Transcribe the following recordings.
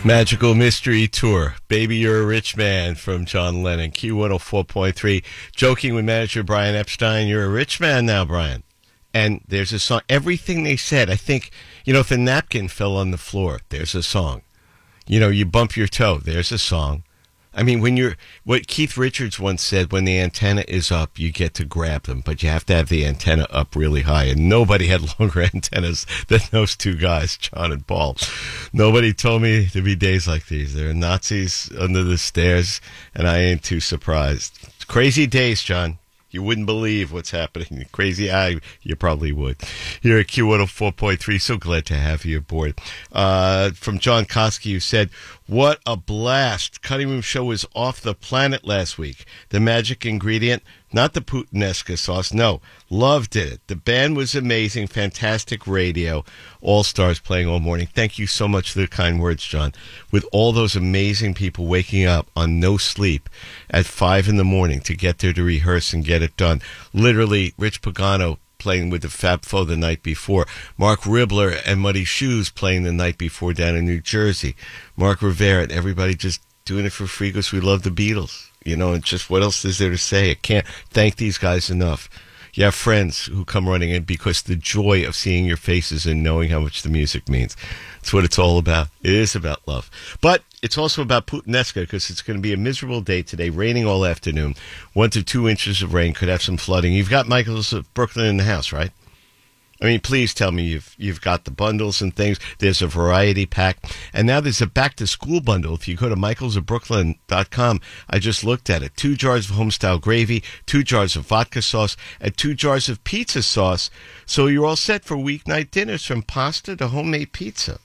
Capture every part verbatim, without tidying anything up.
Magical Mystery Tour, Baby You're a Rich Man from John Lennon, Q one oh four point three. Joking with manager Brian Epstein, you're a rich man now, Brian. And there's a song, everything they said, I think, you know, if the napkin fell on the floor, there's a song. You know, you bump your toe, there's a song. I mean, when you're, what Keith Richards once said, when the antenna is up, you get to grab them, but you have to have the antenna up really high. And nobody had longer antennas than those two guys, John and Paul. Nobody told me there'd be days like these. There are Nazis under the stairs, and I ain't too surprised. Crazy days, John. You wouldn't believe what's happening. Crazy eye, you probably would. Here at Q one oh four point three, so glad to have you aboard. Uh, from John Koski, who said, what a blast. Cutting Room Show was off the planet last week. The magic ingredient, not the Puttanesca sauce, no. Loved it. The band was amazing. Fantastic radio. All stars playing all morning. Thank you so much for the kind words, John. With all those amazing people waking up on no sleep at five in the morning to get there to rehearse and get it done. Literally, Rich Pagano playing with the Fab Four the night before. Mark Ribler and Muddy Shoes playing the night before down in New Jersey. Mark Rivera and everybody just doing it for free because we love the Beatles. You know, and just what else is there to say? I can't thank these guys enough. You have friends who come running in because the joy of seeing your faces and knowing how much the music means. That's what it's all about. It is about love. But it's also about Puttanesca because it's going to be a miserable day today, raining all afternoon. One to two inches of rain, could have some flooding. You've got Michael's of Brooklyn in the house, right? I mean, please tell me you've you've got the bundles and things. There's a variety pack. And now there's a back-to-school bundle. If you go to michaels of brooklyn dot com, I just looked at it. Two jars of home-style gravy, two jars of vodka sauce, and two jars of pizza sauce. So you're all set for weeknight dinners, from pasta to homemade pizza.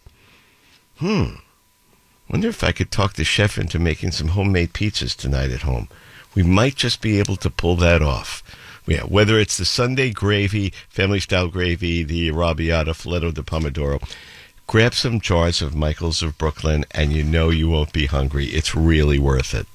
Hmm. Wonder if I could talk the chef into making some homemade pizzas tonight at home. We might just be able to pull that off. Yeah, whether it's the Sunday gravy, family-style gravy, the arrabbiata, filetto de pomodoro, grab some jars of Michael's of Brooklyn, and you know you won't be hungry. It's really worth it.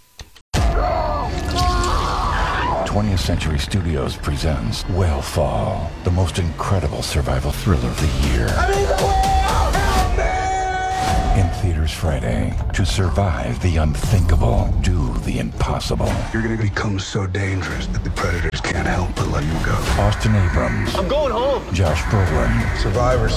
twentieth Century Studios presents Whale Fall, the most incredible survival thriller of the year. I need the whale! Help me! In theaters Friday. To survive the unthinkable, do the impossible. You're going to become so dangerous that the predators can't help but let you go. Austin Abrams. I'm going home. Josh Brolin. Survivor,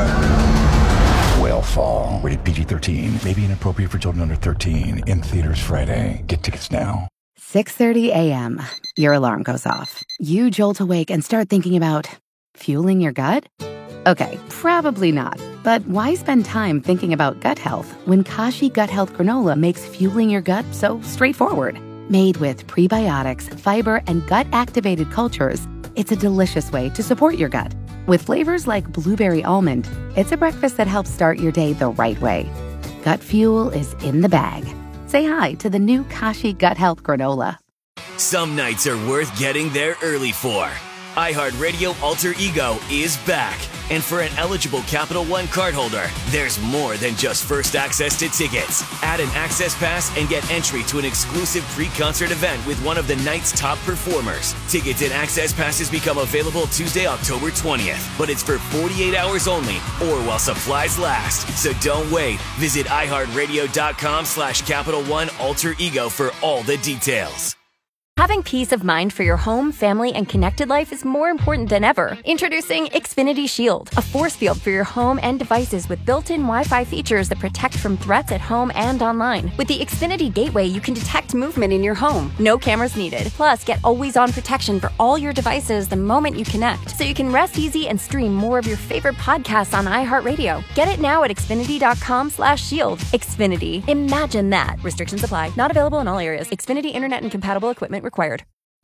survivor. Whale Fall. Rated P G thirteen. May be inappropriate for children under thirteen. In theaters Friday. Get tickets now. six thirty a.m. Your alarm goes off. You jolt awake and start thinking about fueling your gut? Okay, probably not. But why spend time thinking about gut health when Kashi Gut Health Granola makes fueling your gut so straightforward? Made with prebiotics, fiber, and gut-activated cultures, it's a delicious way to support your gut. With flavors like blueberry almond, it's a breakfast that helps start your day the right way. Gut fuel is in the bag. Say hi to the new Kashi Gut Health Granola. Some nights are worth getting there early for. iHeartRadio Alter Ego is back. And for an eligible Capital One cardholder, there's more than just first access to tickets. Add an access pass and get entry to an exclusive pre-concert event with one of the night's top performers. Tickets and access passes become available Tuesday, October twentieth. But it's for forty-eight hours only, or while supplies last. So don't wait. Visit iHeartRadio.com slash Capital One Alter Ego for all the details. Having peace of mind for your home, family, and connected life is more important than ever. Introducing Xfinity Shield, a force field for your home and devices with built-in Wi-Fi features that protect from threats at home and online. With the Xfinity Gateway, you can detect movement in your home. No cameras needed. Plus, get always-on protection for all your devices the moment you connect, so you can rest easy and stream more of your favorite podcasts on iHeartRadio. Get it now at Xfinity.com slash shield. Xfinity. Imagine that. Restrictions apply. Not available in all areas. Xfinity Internet and compatible equipment required.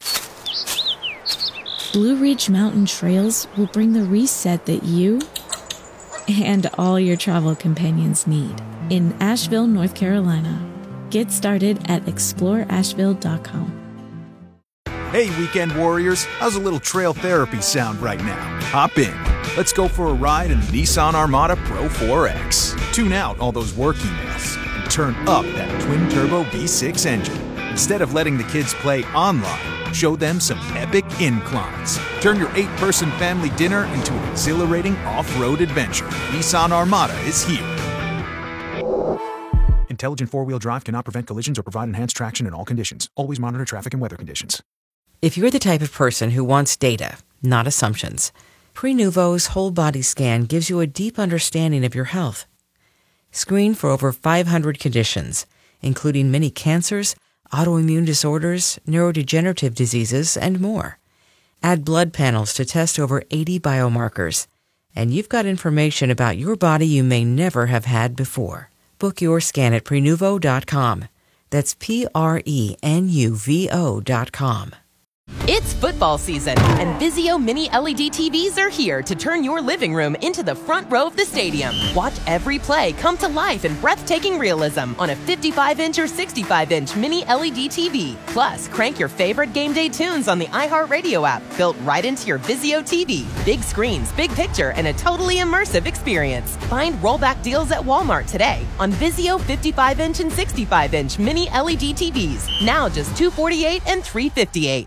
Blue Ridge Mountain Trails will bring the reset that you and all your travel companions need in Asheville, North Carolina. Get started at explore asheville dot com. Hey, weekend warriors, how's a little trail therapy sound right now? Hop in. Let's go for a ride in the Nissan Armada Pro four X. Tune out all those work emails and turn up that twin-turbo V six engine. Instead of letting the kids play online, show them some epic inclines. Turn your eight-person family dinner into an exhilarating off-road adventure. Nissan Armada is here. Intelligent four-wheel drive cannot prevent collisions or provide enhanced traction in all conditions. Always monitor traffic and weather conditions. If you're the type of person who wants data, not assumptions, Prenuvo's whole body scan gives you a deep understanding of your health. Screen for over five hundred conditions, including many cancers, autoimmune disorders, neurodegenerative diseases, and more. Add blood panels to test over eighty biomarkers. And you've got information about your body you may never have had before. Book your scan at Prenuvo dot com. That's P R E N U V O dot com. It's football season, and Vizio Mini L E D T Vs are here to turn your living room into the front row of the stadium. Watch every play come to life in breathtaking realism on a fifty-five inch or sixty-five inch Mini L E D T V. Plus, crank your favorite game day tunes on the iHeartRadio app, built right into your Vizio T V. Big screens, big picture, and a totally immersive experience. Find rollback deals at Walmart today on Vizio fifty-five inch and sixty-five inch Mini L E D T Vs. Now just two hundred forty-eight dollars and three hundred fifty-eight dollars.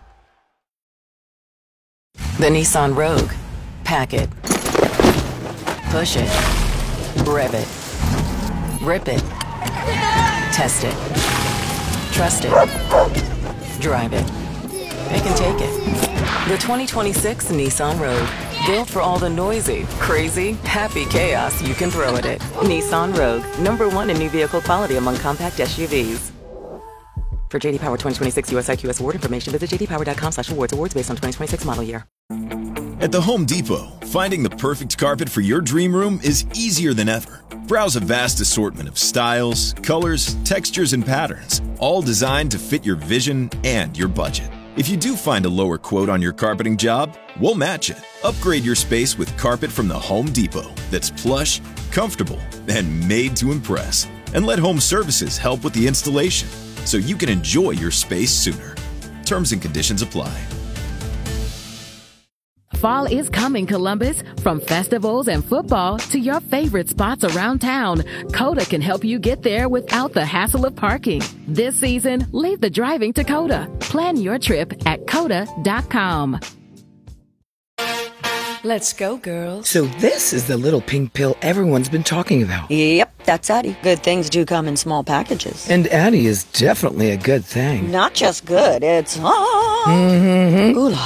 The Nissan Rogue. Pack it. Push it. Rev it. Rip it. Test it. Trust it. Drive it. Pick and take it. The twenty twenty-six Nissan Rogue. Built for all the noisy, crazy, happy chaos you can throw at it. Nissan Rogue. Number one in new vehicle quality among compact S U Vs. For J D Power twenty twenty-six U S I Q S award information, visit j d power dot com slash awards. Awards based on twenty twenty-six model year. At the Home Depot, finding the perfect carpet for your dream room is easier than ever. Browse a vast assortment of styles, colors, textures, and patterns, all designed to fit your vision and your budget. If you do find a lower quote on your carpeting job, we'll match it. Upgrade your space with carpet from the Home Depot that's plush, comfortable, and made to impress. And let Home Services help with the installation, so you can enjoy your space sooner. Terms and conditions apply. Fall is coming, Columbus. From festivals and football to your favorite spots around town, Coda can help you get there without the hassle of parking. This season, leave the driving to Coda. Plan your trip at coda dot com. Let's go, girls. So this is the little pink pill everyone's been talking about. Yep, that's Addie. Good things do come in small packages. And Addie is definitely a good thing. Not just good, it's... Ah! Mm-hmm. Ooh,